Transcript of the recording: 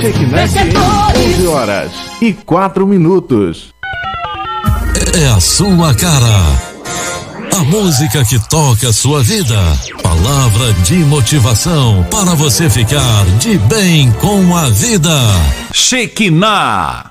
Shekinah FM, 11h04. É a sua cara. A música que toca a sua vida. Palavra de motivação para você ficar de bem com a vida. Shekinah.